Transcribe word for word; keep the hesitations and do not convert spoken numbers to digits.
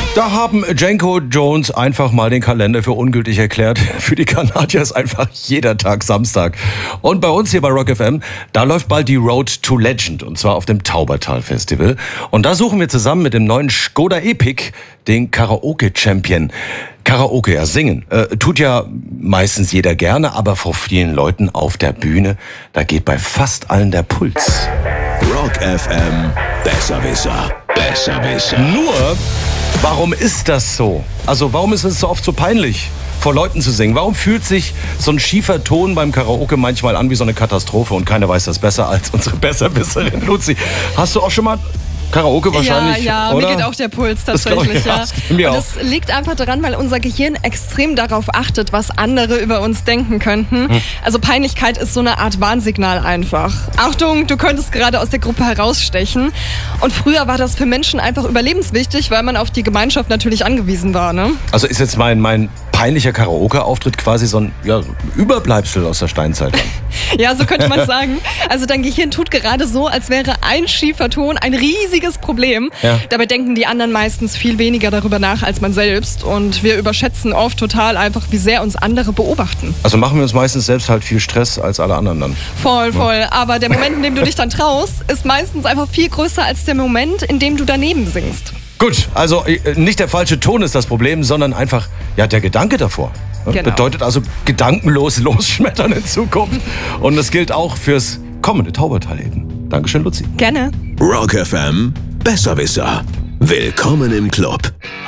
Da haben Jenko Jones einfach mal den Kalender für ungültig erklärt. Für die Kanadier ist einfach jeder Tag Samstag. Und bei uns hier bei Rock F M, da läuft bald die Road to Legend. Und zwar auf dem Taubertal Festival. Und da suchen wir zusammen mit dem neuen Skoda Epic den Karaoke-Champion. Karaoke, ja, singen. Äh, tut ja meistens jeder gerne, aber vor vielen Leuten auf der Bühne, da geht bei fast allen der Puls. Rock F M, Besserwisser, Besserwisser. Nur, warum ist das so? Also warum ist es so oft so peinlich, vor Leuten zu singen? Warum fühlt sich so ein schiefer Ton beim Karaoke manchmal an wie so eine Katastrophe und keiner weiß das besser als unsere Besserwisserin Luzi? Hast du auch schon mal Karaoke wahrscheinlich, Ja, ja, oder? mir geht auch der Puls tatsächlich. Ich, ja, ja. das mir Und auch. das liegt einfach daran, weil unser Gehirn extrem darauf achtet, was andere über uns denken könnten. Hm. Also Peinlichkeit ist so eine Art Warnsignal einfach. Achtung, du könntest gerade aus der Gruppe herausstechen. Und früher war das für Menschen einfach überlebenswichtig, weil man auf die Gemeinschaft natürlich angewiesen war. Ne? Also ist jetzt mein, mein peinlicher Karaoke-Auftritt quasi so ein ja, Überbleibsel aus der Steinzeit dann? Ja, so könnte man sagen. Also dein Gehirn tut gerade so, als wäre ein schiefer Ton ein riesiges Problem. Ja. Dabei denken die anderen meistens viel weniger darüber nach als man selbst. Und wir überschätzen oft total einfach, wie sehr uns andere beobachten. Also machen wir uns meistens selbst halt viel Stress als alle anderen dann. Voll, voll. Aber der Moment, in dem du dich dann traust, ist meistens einfach viel größer als der Moment, in dem du daneben singst. Gut, also nicht der falsche Ton ist das Problem, sondern einfach ja, der Gedanke davor. Genau. Bedeutet also gedankenlos losschmettern in Zukunft. Und das gilt auch fürs kommende Taubertal eben. Dankeschön, Luzi. Gerne. Rock F M, Besserwisser. Willkommen im Club.